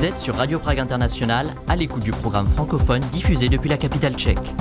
Vous êtes sur Radio Prague International, à l'écoute du programme francophone diffusé depuis la capitale tchèque.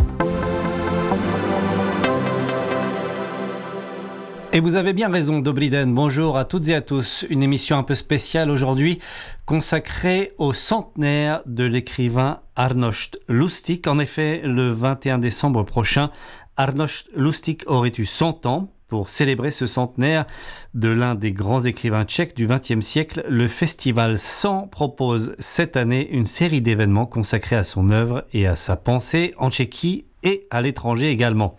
Et vous avez bien raison, Dobrý den, bonjour à toutes et à tous. Une émission un peu spéciale aujourd'hui consacrée au centenaire de l'écrivain Arnošt Lustig. En effet, le 21 décembre prochain, Arnošt Lustig aurait eu 100 ans. Pour célébrer ce centenaire de l'un des grands écrivains tchèques du XXe siècle, le Festival 100 propose cette année une série d'événements consacrés à son œuvre et à sa pensée en Tchéquie et à l'étranger également.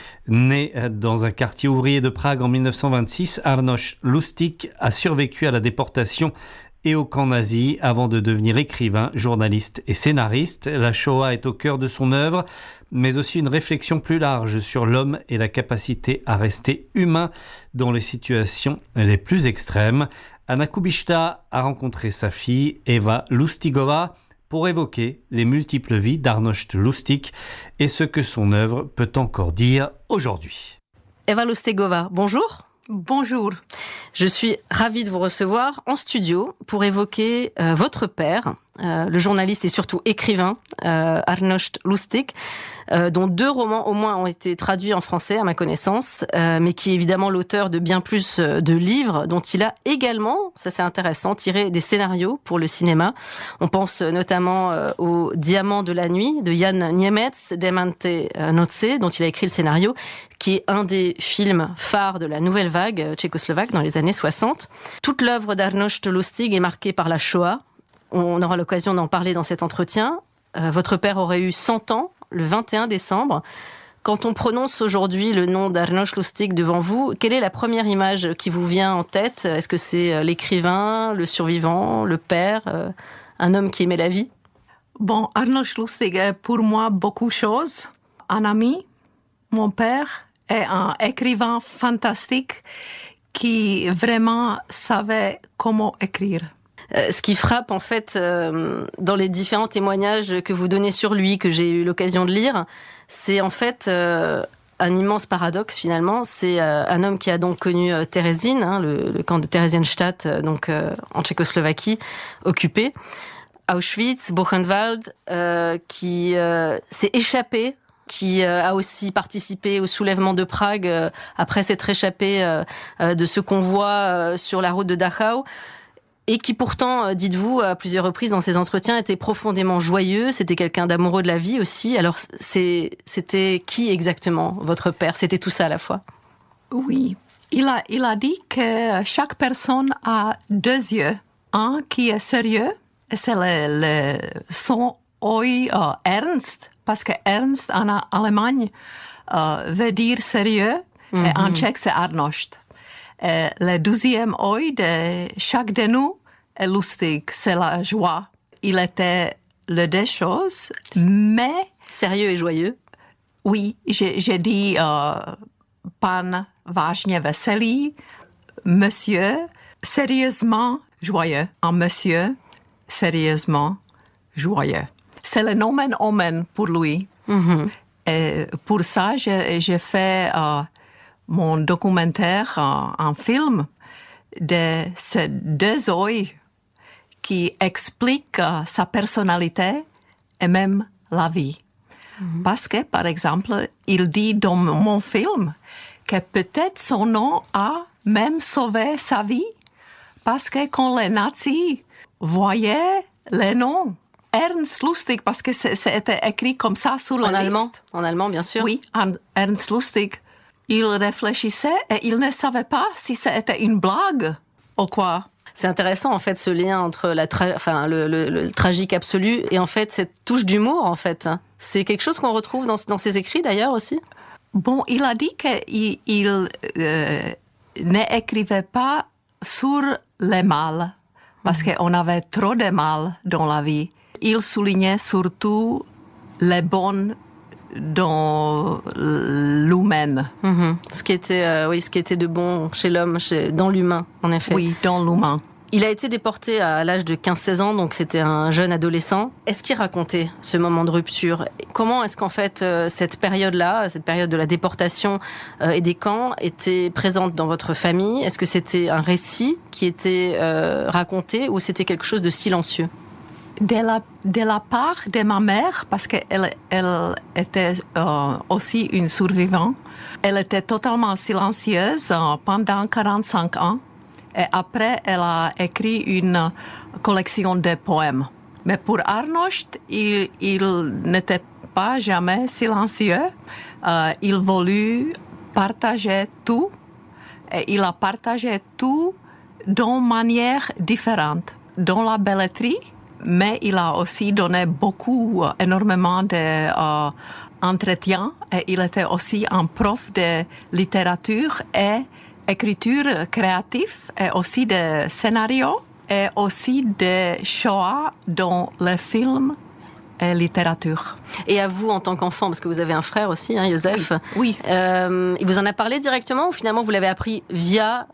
Né dans un quartier ouvrier de Prague en 1926, Arnošt Lustig a survécu à la déportation et au camp nazi avant de devenir écrivain, journaliste et scénariste. La Shoah est au cœur de son œuvre, mais aussi une réflexion plus large sur l'homme et la capacité à rester humain dans les situations les plus extrêmes. Anna Kubishta a rencontré sa fille, Eva Lustigova, pour évoquer les multiples vies d'Arnošt Lustig et ce que son œuvre peut encore dire aujourd'hui. Eva Lustigova, bonjour. Bonjour. Je suis ravie de vous recevoir en studio pour évoquer votre père, le journaliste et surtout écrivain Arnošt Lustig, dont 2 romans au moins ont été traduits en français à ma connaissance, mais qui est évidemment l'auteur de bien plus de livres dont il a également, ça c'est intéressant, tiré des scénarios pour le cinéma. On pense notamment au Diamant de la nuit de Jan Niemec, Demante Noce, dont il a écrit le scénario, qui est un des films phares de la nouvelle vague tchécoslovaque dans les années 60. Toute l'œuvre d'Arnošt Lustig est marquée par la Shoah. On aura l'occasion d'en parler dans cet entretien. Votre père aurait eu 100 ans le 21 décembre. Quand on prononce aujourd'hui le nom d'Arnošt Lustig devant vous, quelle est la première image qui vous vient en tête ? Est-ce que c'est l'écrivain, le survivant, le père, un homme qui aimait la vie ? Bon, Arnošt Lustig est pour moi beaucoup de choses. Un ami, mon père, est un écrivain fantastique qui vraiment savait comment écrire. Ce qui frappe en fait dans les différents témoignages que vous donnez sur lui, que j'ai eu l'occasion de lire, c'est en fait un immense paradoxe finalement. C'est un homme qui a donc connu Terezín, le camp de Theresienstadt, donc en Tchécoslovaquie, occupé, Auschwitz, Buchenwald, qui s'est échappé, qui a aussi participé au soulèvement de Prague après s'être échappé de ce convoi sur la route de Dachau. Et qui pourtant, dites-vous, à plusieurs reprises dans ses entretiens, était profondément joyeux. C'était quelqu'un d'amoureux de la vie aussi. Alors, c'était qui exactement, votre père ? C'était tout ça à la fois ? Oui, il a dit que chaque personne a 2 yeux. Un qui est sérieux, et c'est son œil ernst, parce que ernst en Allemagne veut dire sérieux, et en tchèque c'est Arnošt. Le 2e œil de chaque de nous est lustig, c'est la joie. Il était les 2 choses, mais... Sérieux et joyeux. Oui, j'ai dit pan vážně veselý, monsieur sérieusement joyeux, un monsieur sérieusement joyeux. C'est le nomen omen pour lui. Mm-hmm. Et pour ça, j'ai fait... mon documentaire, un film de ces 2 yeux qui explique sa personnalité et même la vie. Mm-hmm. Parce que, par exemple, il dit dans mon film que peut-être son nom a même sauvé sa vie parce que quand les nazis voyaient les noms, Ernst Lustig, parce que c'était écrit comme ça sur la liste. En allemand, bien sûr. Oui, Ernst Lustig. Il réfléchissait et il ne savait pas si c'était une blague ou quoi. C'est intéressant en fait ce lien entre le tragique absolu et en fait cette touche d'humour en fait. C'est quelque chose qu'on retrouve dans ses écrits d'ailleurs aussi. Bon, il a dit qu'il n'écrivait pas sur les mal parce qu'on avait trop de mal dans la vie. Il soulignait surtout les bonnes dans l'humain. Mm-hmm. Ce qui était de bon chez l'homme, dans l'humain, en effet. Oui, dans l'humain. Il a été déporté à l'âge de 15-16 ans, donc c'était un jeune adolescent. Est-ce qu'il racontait ce moment de rupture ? Comment est-ce qu'en fait, cette période-là, cette période de la déportation et des camps, était présente dans votre famille ? Est-ce que c'était un récit qui était raconté ou c'était quelque chose de silencieux ? De la part de ma mère, parce qu'elle était aussi une survivante. Elle était totalement silencieuse pendant 45 ans. Et après, elle a écrit une collection de poèmes. Mais pour Arnošt, il n'était pas jamais silencieux. Il voulut partager tout. Et il a partagé tout d'une manière différente. Dans la belletrie, mais il a aussi donné énormément d'entretien. Et il était aussi un prof de littérature et écriture créative, et aussi de scénario, et aussi de choix dans les films et littérature. Et à vous, en tant qu'enfant, parce que vous avez un frère aussi, hein, Joseph. Oui. Il vous en a parlé directement ou finalement vous l'avez appris via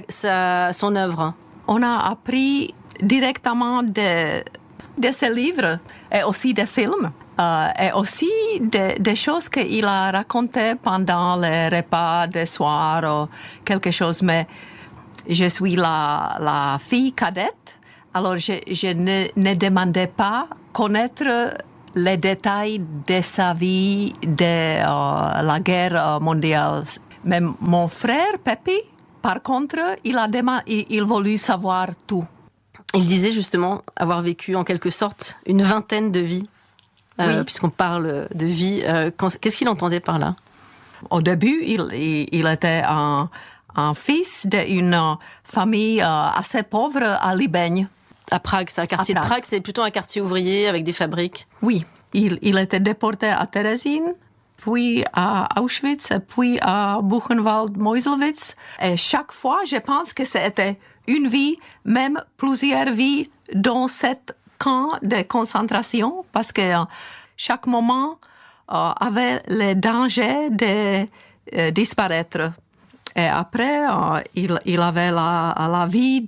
son œuvre? On a appris directement de ses livres et aussi des films. Et aussi des choses qu'il a racontées pendant les repas de soir ou quelque chose. Mais je suis la fille cadette, alors je ne demandais pas connaître les détails de sa vie de la guerre mondiale. Mais mon frère, Pepi, par contre, il voulut savoir tout. Il disait justement avoir vécu en quelque sorte une vingtaine de vies, oui. Puisqu'on parle de vie. Qu'est-ce qu'il entendait par là? Au début, il était un fils d'une famille assez pauvre à Libène. À Prague, c'est un quartier de Prague, c'est plutôt un quartier ouvrier avec des fabriques. Oui, il était déporté à Terezín, puis à Auschwitz, puis à Buchenwald-Meuselwitz. Et chaque fois, je pense que c'était une vie, même plusieurs vies dans cet camp de concentration, parce que chaque moment avait le danger de disparaître. Et après, il avait la vie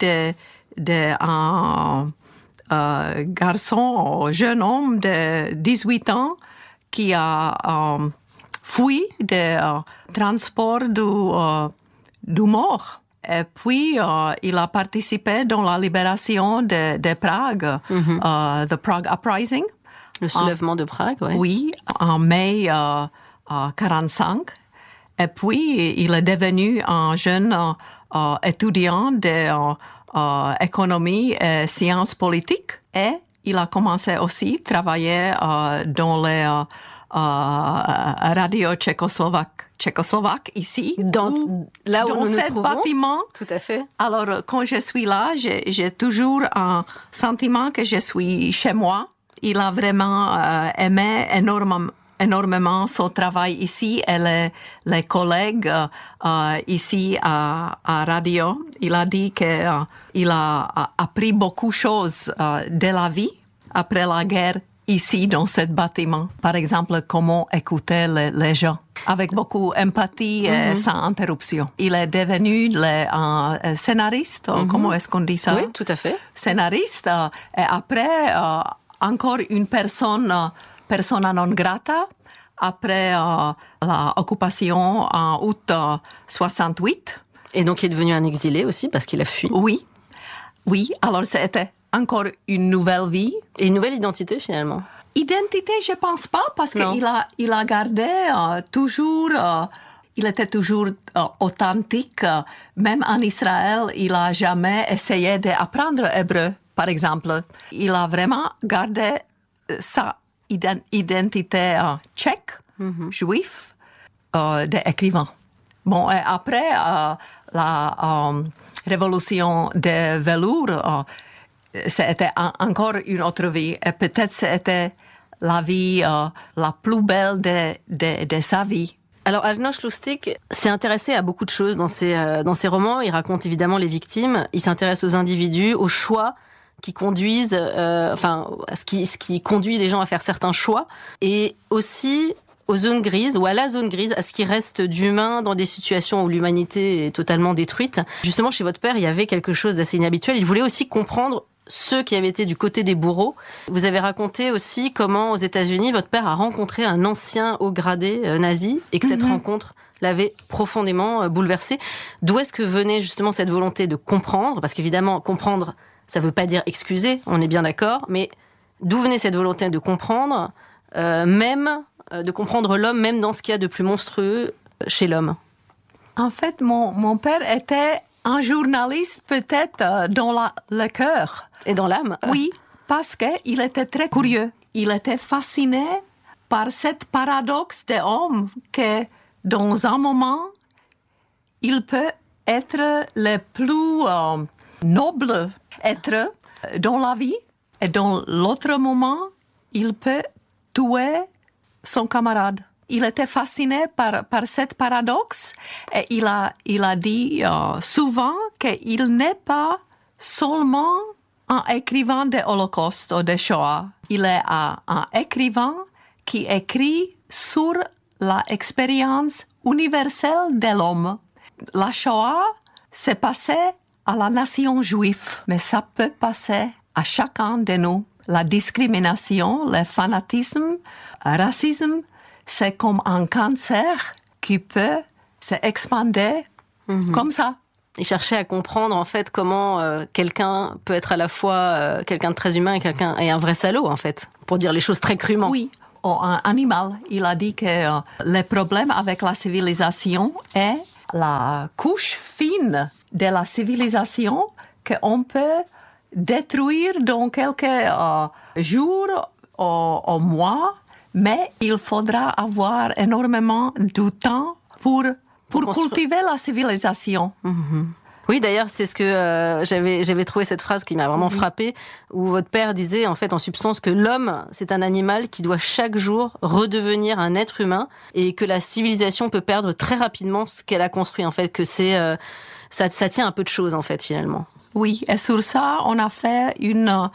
d'un garçon, un jeune homme de 18 ans qui a fui des transports du mort. Et puis, il a participé dans la libération de Prague, the Prague Uprising. Le soulèvement de Prague, oui. Oui, en mai 1945. Et puis, il est devenu un jeune étudiant d'économie et sciences politiques. Et il a commencé aussi à travailler dans les radios tchécoslovaques ici. Là où nous nous trouvons. Bâtiment. Tout à fait. Alors, quand je suis là, j'ai toujours un sentiment que je suis chez moi. Il a vraiment aimé énormément son travail ici et les collègues ici à radio. Il a dit qu'il a appris beaucoup de choses de la vie après la guerre ici dans ce bâtiment. Par exemple, comment écouter les gens avec beaucoup d'empathie et sans interruption. Il est devenu un scénariste, comment est-ce qu'on dit ça? Oui, tout à fait. Scénariste. Et après, encore une persona non grata, après l'occupation en août 68. Et donc, il est devenu un exilé aussi parce qu'il a fui. Oui, alors c'était encore une nouvelle vie. Et une nouvelle identité, finalement. Identité, je pense pas, parce qu'il a gardé toujours... il était toujours authentique. Même en Israël, il a jamais essayé d'apprendre hébreu, par exemple. Il a vraiment gardé sa identité tchèque, juif, d'écrivain. Bon, et après la révolution de velours, c'était encore une autre vie. Et peut-être c'était la vie la plus belle de sa vie. Alors, Arnošt Lustig s'est intéressé à beaucoup de choses dans ses romans. Il raconte évidemment les victimes. Il s'intéresse aux individus, aux choix qui conduisent, ce qui conduit les gens à faire certains choix. Et aussi aux zones grises, ou à la zone grise, à ce qui reste d'humain dans des situations où l'humanité est totalement détruite. Justement, chez votre père, il y avait quelque chose d'assez inhabituel. Il voulait aussi comprendre ceux qui avaient été du côté des bourreaux. Vous avez raconté aussi comment, aux États-Unis, votre père a rencontré un ancien haut gradé nazi et que cette rencontre l'avait profondément bouleversé. D'où est-ce que venait justement cette volonté de comprendre? Parce qu'évidemment, comprendre, ça ne veut pas dire excuser, on est bien d'accord, mais D'où venait cette volonté de comprendre, de comprendre l'homme, même dans ce qu'il y a de plus monstrueux chez l'homme? En fait, mon père était un journaliste peut-être dans le cœur. Et dans l'âme? Oui, parce qu'il était très curieux. Il était fasciné par cette paradoxe de l'homme que dans un moment, il peut être le plus noble être dans la vie et dans l'autre moment, il peut tuer son camarade. Il était fasciné par cette paradoxe et il a dit souvent qu'il n'est pas seulement un écrivain de l'Holocauste ou de Shoah. Il est un écrivain qui écrit sur l'expérience universelle de l'homme. La Shoah s'est passée à la nation juive, mais ça peut passer à chacun de nous. La discrimination, le fanatisme, le racisme, c'est comme un cancer qui peut s'expander comme ça. Il cherchait à comprendre en fait comment quelqu'un peut être à la fois quelqu'un de très humain et un vrai salaud en fait, pour dire les choses très crûment. Oui, un animal. Il a dit que le problème avec la civilisation est la couche fine de la civilisation qu'on peut détruire dans quelques jours ou mois, mais il faudra avoir énormément de temps pour cultiver la civilisation. Oui, d'ailleurs, c'est ce que j'avais trouvé cette phrase qui m'a vraiment frappée, où votre père disait, en fait, en substance, que l'homme, c'est un animal qui doit chaque jour redevenir un être humain et que la civilisation peut perdre très rapidement ce qu'elle a construit, en fait, que c'est ça tient un peu de choses, en fait, finalement. Oui, et sur ça, on a fait une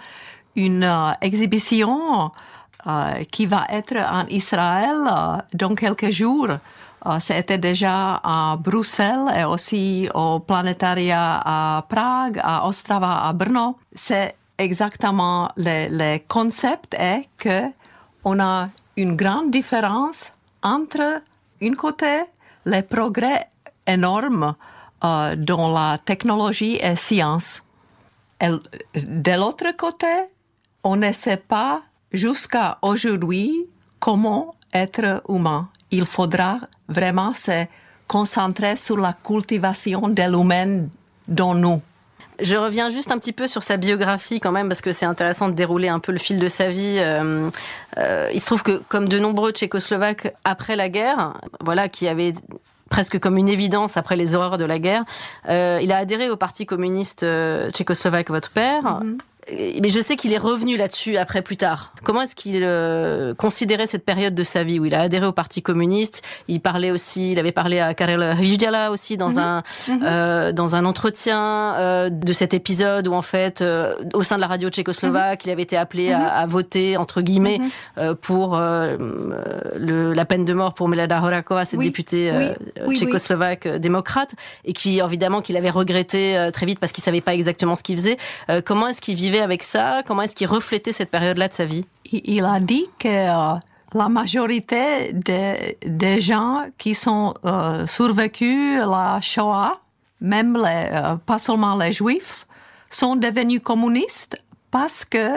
exhibition qui va être en Israël dans quelques jours. C'était déjà à Bruxelles et aussi au planétariat à Prague, à Ostrava, à Brno. C'est exactement le concept est que on a une grande différence entre, d'un côté, les progrès énormes dans la technologie et science. Et de l'autre côté, on ne sait pas jusqu'à aujourd'hui comment être humain. Il faudra vraiment se concentrer sur la cultivation de l'humain dans nous. Je reviens juste un petit peu sur sa biographie quand même, parce que c'est intéressant de dérouler un peu le fil de sa vie. Il se trouve que, comme de nombreux Tchécoslovaques après la guerre, voilà, qui avaient presque comme une évidence après les horreurs de la guerre, il a adhéré au Parti communiste tchécoslovaque, votre père. Mais je sais qu'il est revenu là-dessus après, plus tard. Comment est-ce qu'il considérait cette période de sa vie où il a adhéré au Parti communiste? Il avait parlé à Karel Hvijdala aussi dans un entretien de cet épisode où en fait, au sein de la radio tchécoslovaque, il avait été appelé à voter entre guillemets pour la peine de mort pour Milada Horáková, cette députée tchécoslovaque démocrate, et qui évidemment qu'il avait regretté très vite parce qu'il savait pas exactement ce qu'il faisait. Comment est-ce qu'il vivait avec ça? Comment est-ce qu'il reflétait cette période-là de sa vie? Il a dit que la majorité des gens qui sont survécus la Shoah, même pas seulement les Juifs, sont devenus communistes parce que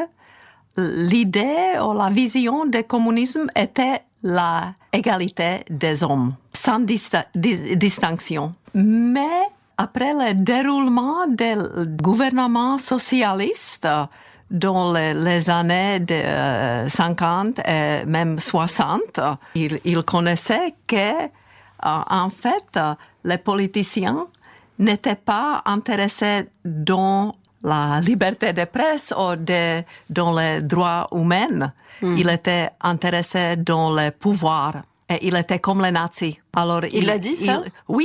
l'idée ou la vision du communisme était la égalité des hommes, sans distinction. Mais après le déroulement du gouvernement socialiste dans les années 50 et même 60, il connaissait que, en fait, les politiciens n'étaient pas intéressés dans la liberté de presse ou dans les droits humains. Il était intéressé dans le pouvoir. Et il était comme les nazis. Alors, il a dit ça? Oui.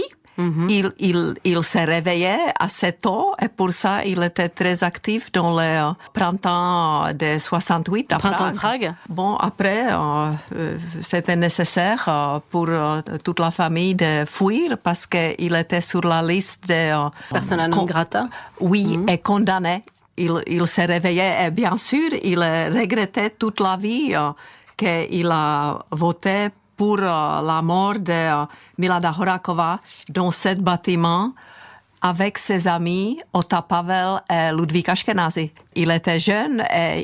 Il s'est réveillé assez tôt et pour ça, il était très actif dans le printemps de 68 à Prague. Printemps de Prague. Bon, après, c'était nécessaire pour toute la famille de fuir parce qu'il était sur la liste des... persona non grata. Oui, et condamné. Il s'est réveillé et bien sûr, il regrettait toute la vie qu'il a voté pour la mort de Milada Horáková dans ce bâtiment avec ses amis Ota Pavel et Ludvík Ashkenazi. Il était jeune et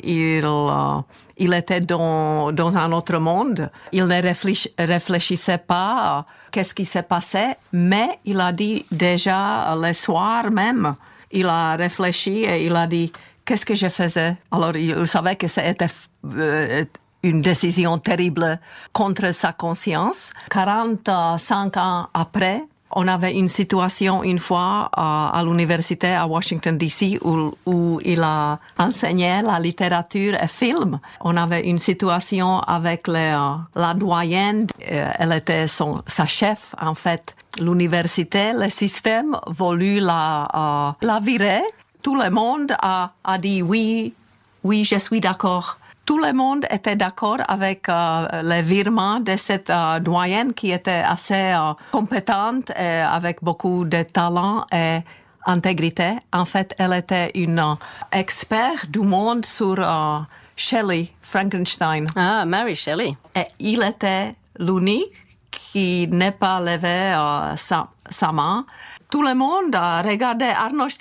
il était dans un autre monde. Il ne réfléchissait pas qu'est-ce qui s'est passé, mais il a dit déjà le soir même, il a réfléchi et il a dit qu'est-ce que je faisais. Alors il savait que c'était une décision terrible contre sa conscience. 45 ans après, on avait une situation une fois à l'université à Washington, D.C. où il a enseigné la littérature et film. On avait une situation avec la doyenne, elle était sa chef en fait. L'université, le système voulu la virer. Tout le monde a dit oui, je suis d'accord. Tout le monde était d'accord avec le virement de cette doyenne qui était assez compétente et avec beaucoup de talent et intégrité. En fait, elle était une experte du monde sur Shelley, Frankenstein. Ah, Mary Shelley. Et il était l'unique qui n'a pas levé sa main. Tout le monde a regardé Arnošt,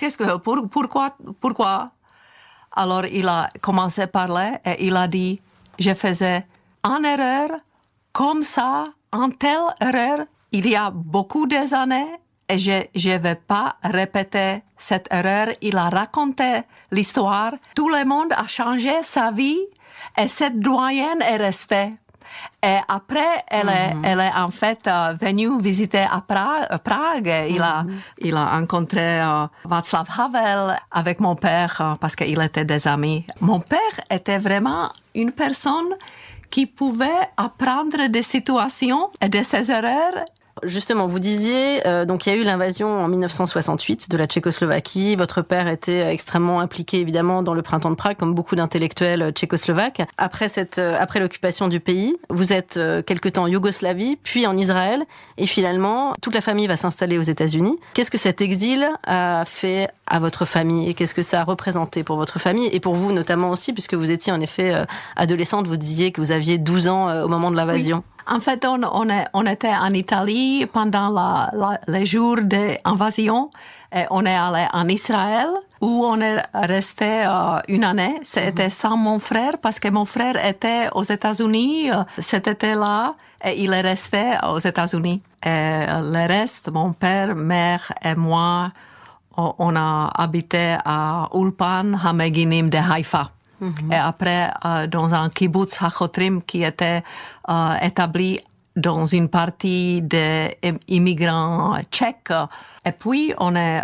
pourquoi? Alors, il a commencé à parler et il a dit, je faisais une erreur comme ça, une telle erreur, il y a beaucoup d'années et je ne vais pas répéter cette erreur. Il a raconté l'histoire. Tout le monde a changé sa vie et cette doyenne est restée. Et après, elle est en fait venue visiter à Prague. Il a rencontré Václav Havel avec mon père parce qu'ils étaient des amis. Mon père était vraiment une personne qui pouvait apprendre des situations et de ses erreurs. Justement, vous disiez, donc il y a eu l'invasion en 1968 de la Tchécoslovaquie. Votre père était extrêmement impliqué, évidemment, dans le printemps de Prague, comme beaucoup d'intellectuels tchécoslovaques. Après l'occupation du pays, vous êtes quelque temps en Yougoslavie, puis en Israël, et finalement, toute la famille va s'installer aux États-Unis. Qu'est-ce que cet exil a fait à votre famille et qu'est-ce que ça a représenté pour votre famille et pour vous notamment aussi, puisque vous étiez en effet adolescente, vous disiez que vous aviez 12 ans au moment de l'invasion. Oui. En fait, on était en Italie pendant les jours d'invasion. On est allé en Israël où on est resté une année. C'était sans mon frère parce que mon frère était aux États-Unis cet été-là et il est resté aux États-Unis. Et le reste, mon père, mère et moi, on a habité à Ulpan Hameginim de Haïfa. Et après, dans un kibbutz Hachotrim qui était établi dans une partie des immigrants tchèques. Et puis, on est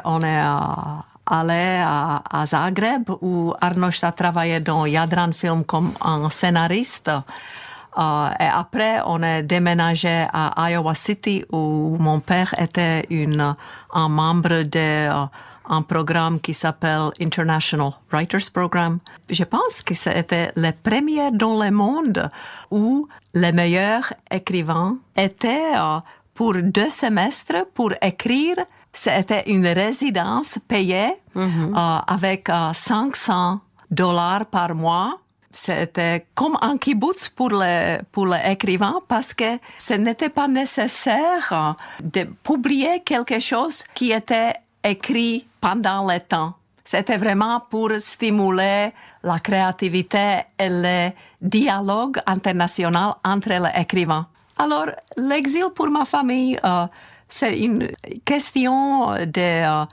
allé à Zagreb où Arnošt a travaillé dans Jadran Film comme un scénariste. Et après, on est déménagé à Iowa City où mon père était un membre un programme qui s'appelle International Writers Program. Je pense que c'était le premier dans le monde où les meilleurs écrivains étaient pour 2 semestres pour écrire. C'était une résidence payée avec $500 par mois. C'était comme un kibbutz pour l'écrivain parce que ce n'était pas nécessaire de publier quelque chose qui était écrit pendant le temps. C'était vraiment pour stimuler la créativité et le dialogue international entre les écrivains. Alors, l'exil pour ma famille, c'est une question de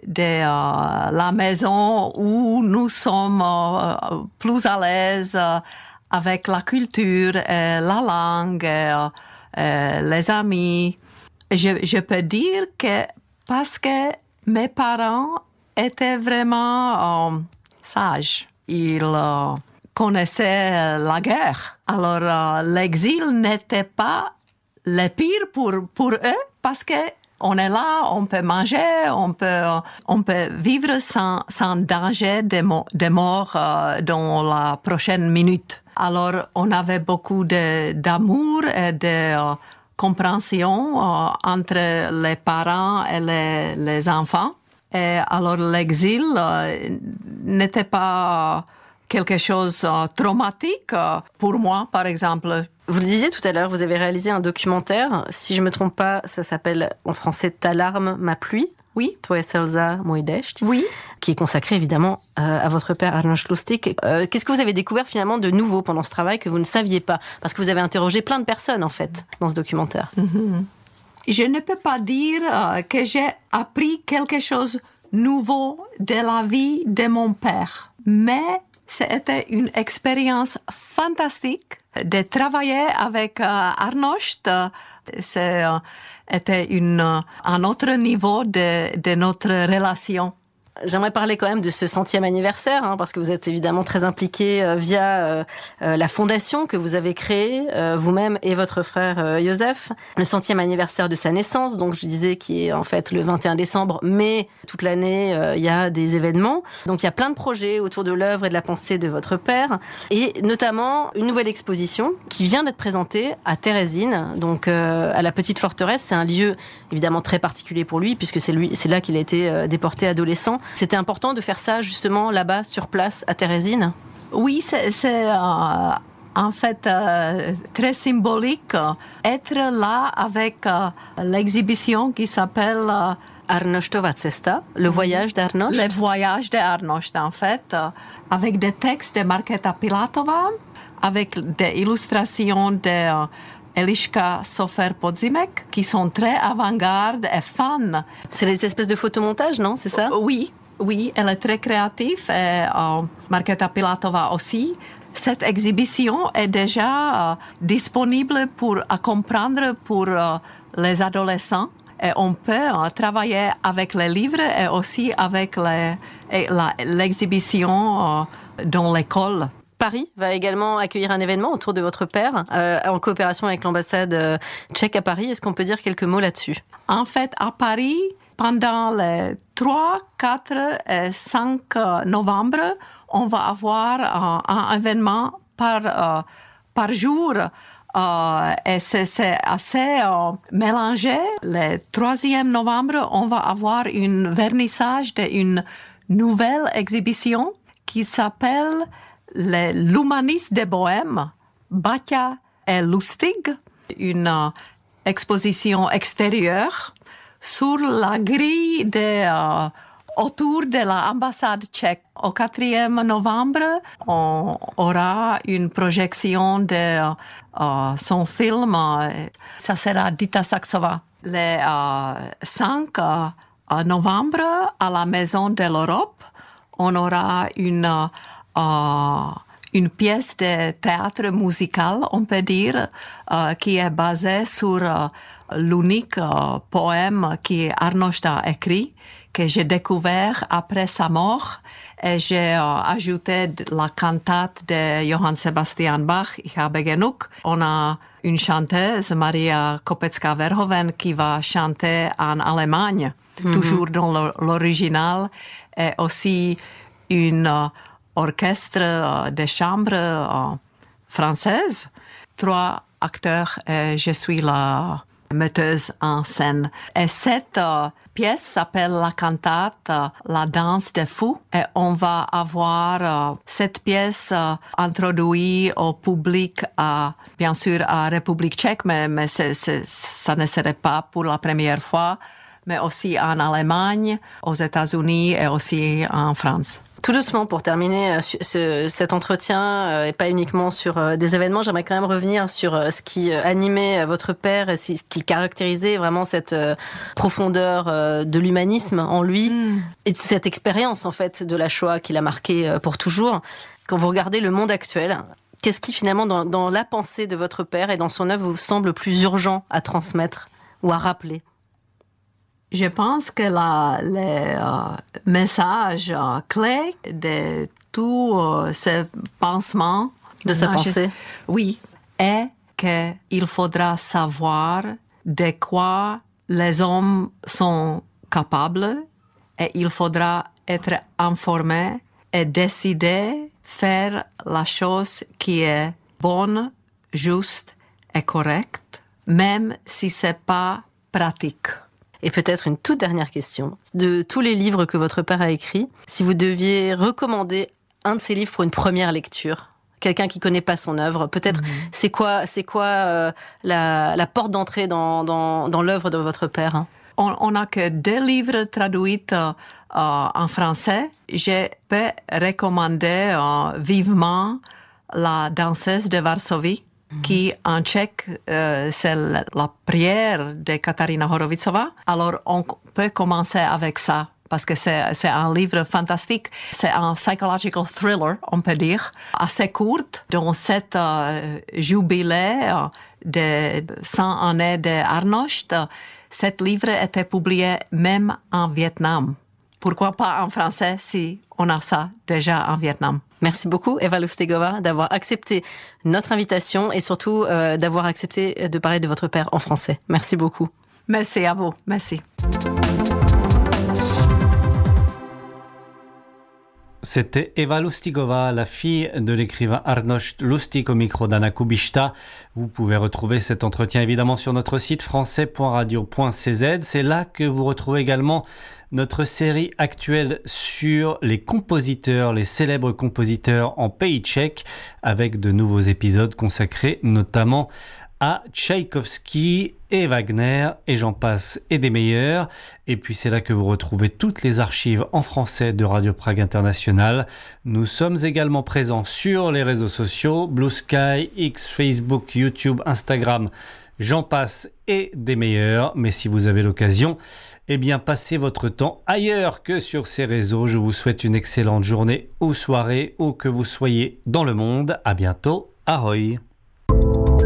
la maison où nous sommes plus à l'aise avec la culture, la langue, les amis. Je peux dire que parce que mes parents étaient vraiment sages. Ils connaissaient la guerre. Alors, l'exil n'était pas le pire pour eux parce que on est là, on peut manger, on peut vivre sans danger de mort dans la prochaine minute. Alors, on avait beaucoup d'amour et de compréhension entre les parents et les enfants. Et alors l'exil n'était pas quelque chose de traumatique pour moi, par exemple. Vous le disiez tout à l'heure, vous avez réalisé un documentaire. Si je ne me trompe pas, ça s'appelle en français « Ta larme, ma pluie ». Oui. Tvoje selza, můj déšť, Oui. qui est consacré évidemment à votre père Arnošt Lustig. Qu'est-ce que vous avez découvert finalement de nouveau pendant ce travail que vous ne saviez pas? Parce que vous avez interrogé plein de personnes en fait dans ce documentaire. Je ne peux pas dire que j'ai appris quelque chose de nouveau de la vie de mon père, mais c'était une expérience fantastique de travailler avec Arnošt. C'était un autre niveau de notre relation. J'aimerais parler quand même de ce 100e anniversaire, parce que vous êtes évidemment très impliqué via la fondation que vous avez créée, vous-même et votre frère Joseph. Le 100e anniversaire de sa naissance, donc je disais, qui est en fait le 21 décembre, mais toute l'année, il y a des événements. Donc il y a plein de projets autour de l'œuvre et de la pensée de votre père, et notamment une nouvelle exposition qui vient d'être présentée à Terezín, donc à la Petite Forteresse. C'est un lieu évidemment très particulier pour lui, puisque c'est là qu'il a été déporté adolescent. C'était important de faire ça justement là-bas, sur place, à Terezín? Oui, c'est en fait très symbolique être là avec l'exhibition qui s'appelle Arnoštova cesta, le voyage d'Arnošt. Le voyage d'Arnošt, en fait, avec des textes de Markéta Pilátová, avec des illustrations de Eliška Sofer-Podzimek, qui sont très avant-garde et fans. C'est des espèces de photomontages, non? C'est ça? Oui, elle est très créative, et Markéta Pilátová aussi. Cette exhibition est déjà disponible à comprendre pour les adolescents. Et on peut travailler avec les livres et aussi avec l'exhibition dans l'école. Paris va également accueillir un événement autour de votre père, en coopération avec l'ambassade tchèque à Paris. Est-ce qu'on peut dire quelques mots là-dessus? En fait, à Paris, pendant les 3, 4 et 5 novembre, on va avoir un événement par jour. Et c'est assez mélangé. Le 3e novembre, on va avoir un vernissage d'une nouvelle exhibition qui s'appelle L'humaniste de Bohème, Baťa et Lustig, une exposition extérieure sur la grille autour de l'ambassade tchèque. Au 4e novembre, on aura une projection de son film. Ça sera Dita Saxová. Le 5 novembre, à la Maison de l'Europe, on aura une pièce de théâtre musical, on peut dire, qui est basée sur l'unique poème qu'Arnošt a écrit, que j'ai découvert après sa mort. Et j'ai ajouté la cantate de Johann Sebastian Bach, Ich habe genug. On a une chanteuse, Maria Kopecká-Verhoeven, qui va chanter en Allemagne, toujours dans l'original, et aussi une orchestre de chambre française. 3 acteurs et je suis la metteuse en scène. Et cette pièce s'appelle la cantate La danse des fous. Et on va avoir cette pièce introduite au public, bien sûr à République tchèque, mais ça ne serait pas pour la première fois, mais aussi en Allemagne, aux États-Unis et aussi en France. Tout doucement, pour terminer cet entretien, et pas uniquement sur des événements, j'aimerais quand même revenir sur ce qui animait votre père et ce qui caractérisait vraiment cette profondeur de l'humanisme en lui et de cette expérience en fait de la Shoah qui l'a marqué pour toujours. Quand vous regardez le monde actuel, qu'est-ce qui finalement dans la pensée de votre père et dans son œuvre vous semble plus urgent à transmettre ou à rappeler? Je pense que le message clé de tout ce pansement de sa pensée, oui, est qu'il faudra savoir de quoi les hommes sont capables et il faudra être informé et décider faire la chose qui est bonne, juste et correcte, même si c'est pas pratique. Et peut-être une toute dernière question. De tous les livres que votre père a écrits, si vous deviez recommander un de ces livres pour une première lecture, quelqu'un qui connaît pas son œuvre, peut-être c'est quoi la porte d'entrée dans l'œuvre de votre père, hein? on n'a que 2 livres traduits en français. Je peux recommander vivement La danseuse de Varsovie, qui en tchèque, c'est la prière de Katarina Horovicová. Alors, on peut commencer avec ça, parce que c'est un livre fantastique. C'est un psychological thriller, on peut dire, assez court. Dans cette jubilé de 100 années d'Arnocht, cet livre était publié même en Vietnam. Pourquoi pas en français si on a ça déjà en Vietnam? Merci beaucoup, Eva Lustigova, d'avoir accepté notre invitation et surtout d'avoir accepté de parler de votre père en français. Merci beaucoup. Merci à vous. Merci. C'était Eva Lustigova, la fille de l'écrivain Arnošt Lustig au micro d'Anna Kubishta. Vous pouvez retrouver cet entretien évidemment sur notre site français.radio.cz. C'est là que vous retrouvez également notre série actuelle sur les compositeurs, les célèbres compositeurs en pays tchèque, avec de nouveaux épisodes consacrés notamment à Tchaïkovski et Wagner, et j'en passe, et des meilleurs. Et puis c'est là que vous retrouvez toutes les archives en français de Radio Prague International. Nous sommes également présents sur les réseaux sociaux, Blue Sky, X, Facebook, YouTube, Instagram, j'en passe, et des meilleurs. Mais si vous avez l'occasion, eh bien passez votre temps ailleurs que sur ces réseaux. Je vous souhaite une excellente journée ou soirée, où que vous soyez dans le monde. À bientôt. Ahoy!